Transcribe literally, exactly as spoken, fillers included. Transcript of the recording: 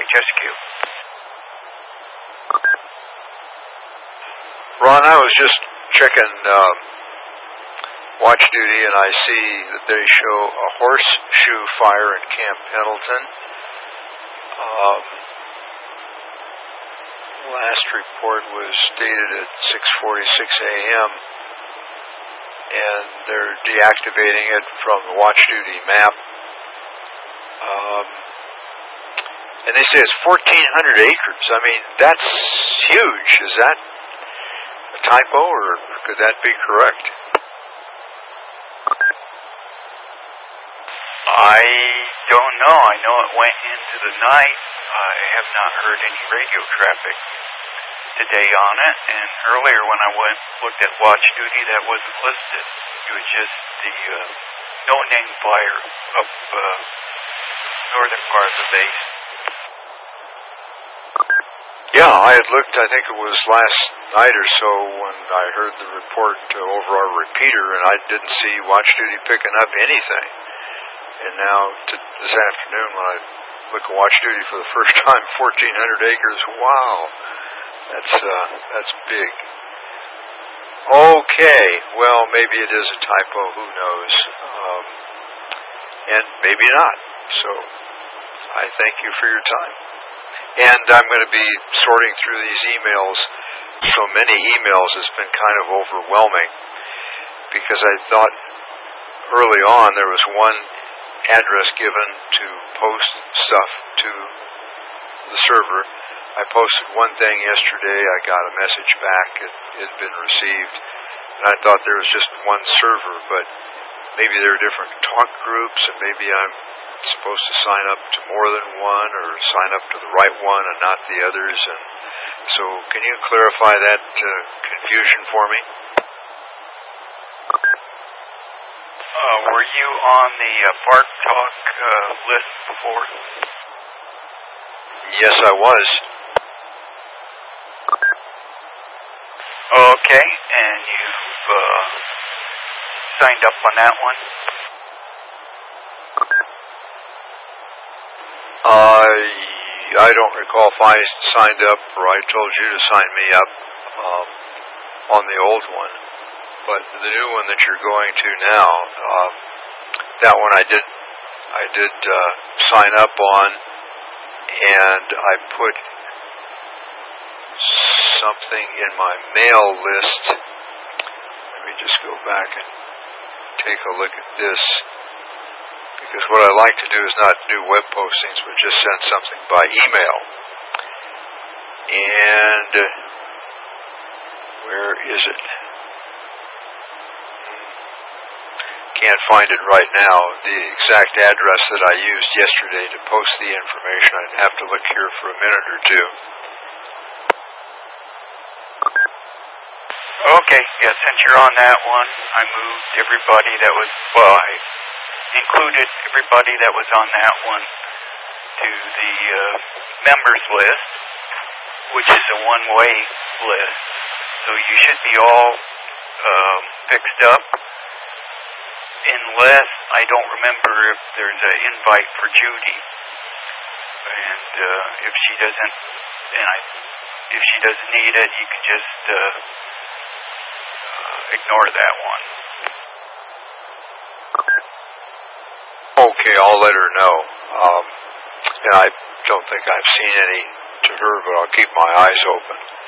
H S Q. Ron, I was just checking um, watch duty, and I see that they show a horseshoe fire in Camp Pendleton. Um, last report was dated at six forty-six a.m., and they're deactivating it from the watch duty map. Um, and they say it's fourteen hundred acres. I mean, that's huge. Is that a typo, or could that be correct? I don't know. I know it went into the night. I have not heard any radio traffic today on it. And earlier when I went looked at watch duty, that wasn't listed. It was just the uh, no-name fire up uh, northern part of the base. Yeah, I had looked, I think it was last night or so when I heard the report uh, over our repeater, and I didn't see watch duty picking up anything. And now, to this afternoon, when I look at watch duty for the first time, fourteen hundred acres, wow, that's uh, that's big. Okay, well, maybe it is a typo, who knows, um, and maybe not. So, I thank you for your time. And I'm going to be sorting through these emails. So many emails, it's been kind of overwhelming, because I thought early on there was one address given to post stuff to the server. I posted one thing yesterday, I got a message back, it had been received, and I thought there was just one server, but maybe there are different talk groups, and maybe I'm supposed to sign up to more than one, or sign up to the right one and not the others. And so can you clarify that uh, confusion for me? Uh, were you on the uh, Bark Talk uh, list before? Yes, I was. Okay, and you've uh, signed up on that one? Uh, I don't recall if I signed up or I told you to sign me up um, on the old one. But the new one that you're going to now, um, that one I did I did uh, sign up on, and I put something in my mail list. Let me just go back and take a look at this. Because what I like to do is not do web postings, but just send something by email. And uh, where is it? Can't find it right now. The exact address that I used yesterday to post the information, I'd have to look here for a minute or two. Okay, yeah, since you're on that one, I moved everybody that was, well, I included everybody that was on that one to the uh, members list, which is a one-way list. So you should be all um, fixed up, unless I don't remember if there's an invite for Judy. And uh, if she doesn't, and I, if she doesn't need it, you can just uh, uh, ignore that one. Okay, I'll let her know. Um, and I don't think I've seen any to her, but I'll keep my eyes open.